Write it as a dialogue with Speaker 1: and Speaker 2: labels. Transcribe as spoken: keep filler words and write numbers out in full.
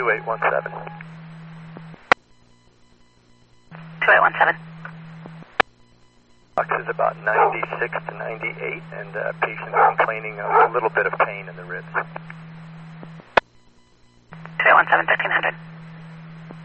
Speaker 1: two eight one seven.
Speaker 2: two eight one seven.
Speaker 1: Box is about ninety-six to ninety-eight, and uh, patient is complaining of a little bit of pain in the ribs.
Speaker 2: two eight one seven, fifteen hundred.